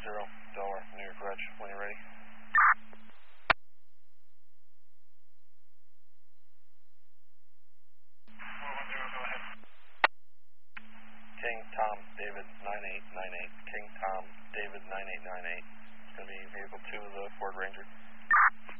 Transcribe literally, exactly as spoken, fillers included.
zero, Delaware, New York Reg, when you're ready. four one zero, go ahead. King Tom David nine eight nine eight, King Tom David nine eight nine eight. It's going to be vehicle two of the Ford Ranger.